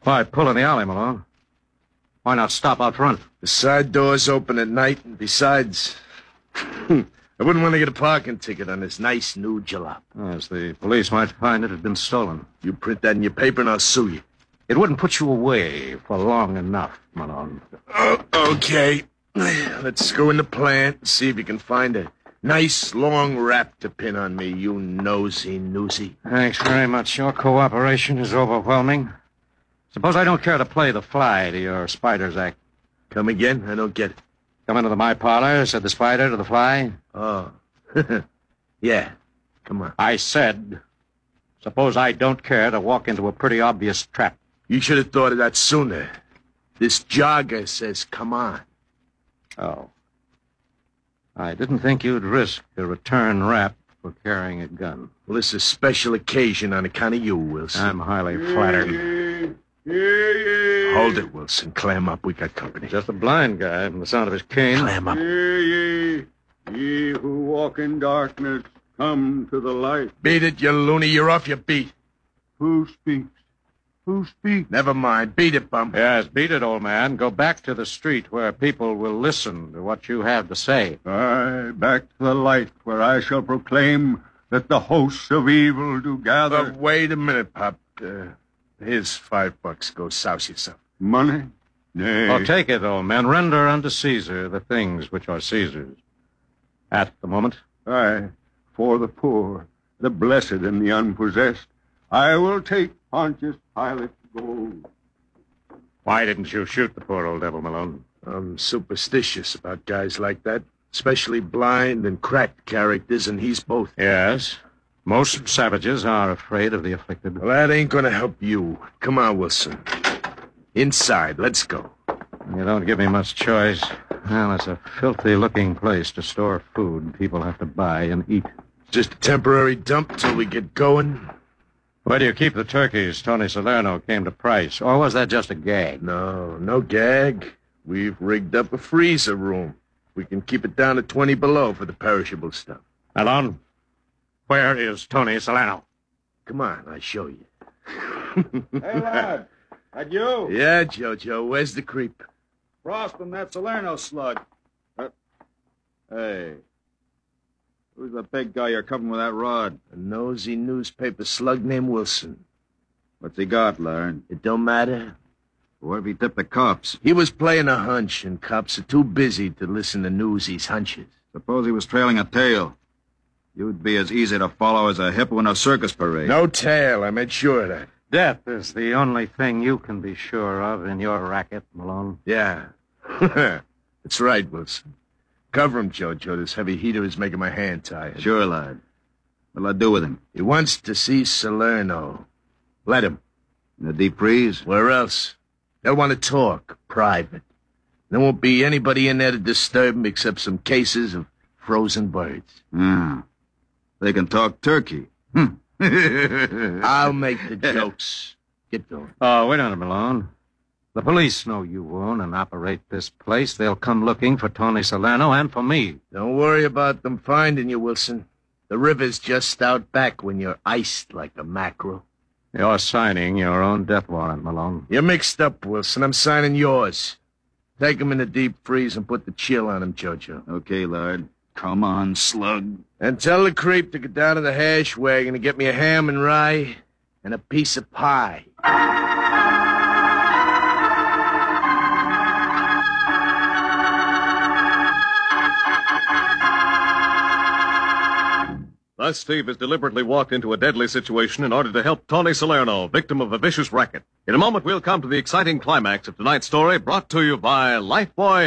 Why pull in the alley, Malone? Why not stop out front? The side door's open at night, and besides, I wouldn't want to get a parking ticket on this nice new jalop. Yes, the police might find it had been stolen. You print that in your paper and I'll sue you. It wouldn't put you away for long enough, Malone. Okay. Let's go in the plant and see if you can find a nice long wrap to pin on me, you nosy newsy. Thanks very much. Your cooperation is overwhelming. Suppose I don't care to play the fly to your Spider's act. Come again? I don't get it. Come into my parlor, said the Spider to the fly. Oh. Yeah. Come on. I said, suppose I don't care to walk into a pretty obvious trap. You should have thought of that sooner. This jogger says, come on. Oh. I didn't think you'd risk a return rap for carrying a gun. Well, this is a special occasion on account of you, Wilson. I'm highly flattered. Hold it, Wilson. Clam up. We got company. Just a blind guy from the sound of his cane. Clam up. Hear ye, ye who walk in darkness, come to the light. Beat it, you loony. You're off your beat. Who speaks? Who speaks? Never mind. Beat it, bum. Yes, beat it, old man. Go back to the street where people will listen to what you have to say. Aye, back to the light where I shall proclaim that the hosts of evil do gather. Wait a minute, Pop. Here's $5. Go souse yourself. Money? Nay. Oh, take it, old man. Render unto Caesar the things which are Caesar's. At the moment. Aye, for the poor, the blessed, and the unpossessed, I will take Pontius Pilate's gold. Why didn't you shoot the poor old devil, Malone? I'm superstitious about guys like that, especially blind and cracked characters, and he's both. Yes. Most savages are afraid of the afflicted. Well, that ain't gonna help you. Come on, Wilson. Inside. Let's go. You don't give me much choice. Well, it's a filthy-looking place to store food people have to buy and eat. Just a temporary dump till we get going. Where do you keep the turkeys Tony Salerno came to price? Or was that just a gag? No gag. We've rigged up a freezer room. We can keep it down to 20 below for the perishable stuff. Malone, where is Tony Salerno? Come on, I'll show you. Hey, lad. That you? Yeah, Jojo. Where's the creep? Frosting that Salerno slug. Hey. Who's the big guy you're covering with that rod? A nosy newspaper slug named Wilson. What's he got, Laren? It don't matter. Where have he tipped the cops? He was playing a hunch, and cops are too busy to listen to newsies' hunches. Suppose he was trailing a tail. You'd be as easy to follow as a hippo in a circus parade. No tail. I made sure of that. Death is the only thing you can be sure of in your racket, Malone. Yeah. That's right, Wilson. Cover him, Jojo. This heavy heater is making my hand tired. Sure, lad. What'll I do with him? He wants to see Salerno. Let him. In the deep freeze? Where else? They'll want to talk. Private. There won't be anybody in there to disturb him except some cases of frozen birds. They can talk turkey. I'll make the jokes. Get going. Oh, wait a minute, Malone. The police know you own and operate this place. They'll come looking for Tony Salerno and for me. Don't worry about them finding you, Wilson. The river's just out back when you're iced like a mackerel. You're signing your own death warrant, Malone. You're mixed up, Wilson. I'm signing yours. Take him in the deep freeze and put the chill on him, Jojo. Okay, lad. Come on, slug. And tell the creep to get down to the hash wagon and get me a ham and rye and a piece of pie. Thus, Steve has deliberately walked into a deadly situation in order to help Tony Salerno, victim of a vicious racket. In a moment, we'll come to the exciting climax of tonight's story, brought to you by Lifebuoy